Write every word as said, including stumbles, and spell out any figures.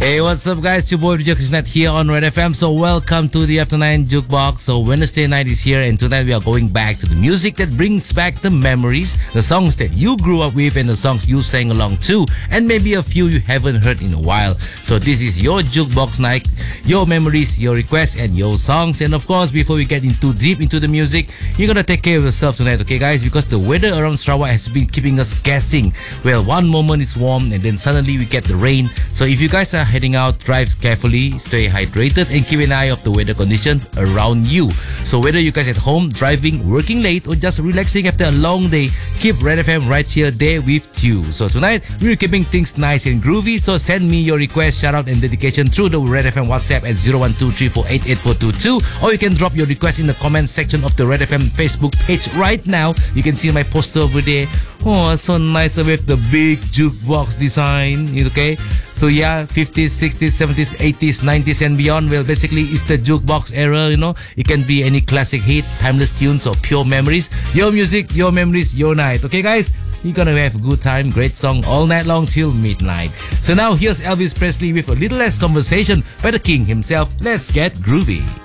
Hey, what's up, guys? Your boy Jukebox here on Red F M. So, welcome to the After nine Jukebox. So, Wednesday night is here, and tonight we are going back to the music that brings back the memories, the songs that you grew up with, and the songs you sang along to, and maybe a few you haven't heard in a while. So, this is your Jukebox night, your memories, your requests, and your songs. And of course, before we get into deep into the music, you're gonna take care of yourself tonight, okay, guys? Because the weather around Sarawak has been keeping us guessing. Well, one moment is warm, and then suddenly we get the rain. So, if you guys are heading out, drive carefully, stay hydrated, and keep an eye of the weather conditions around you. So whether you guys at home, driving, working late, or just relaxing after a long day, keep Red F M right here there with you. So tonight we're keeping things nice and groovy. So send me your request, shout out, and dedication through the Red F M WhatsApp at zero one two three four eight eight four two two, or you can drop your request in the comment section of the Red F M Facebook page right now. You can see my poster over there. Oh, so nice with the big jukebox design. Okay, so yeah, fifties, sixties, seventies, eighties, nineties, and beyond. Well, basically, it's the jukebox era. You know, it can be any classic hits, timeless tunes, or pure memories. Your music, your memories, your night. Okay, guys, you're gonna have a good time, great song all night long till midnight. So now here's Elvis Presley with a little less conversation by the king himself. Let's get groovy.